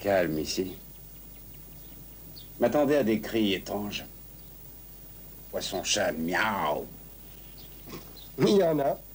Calme ici. M'attendais à des cris étranges. Poisson-chat, miaou. Il y en a.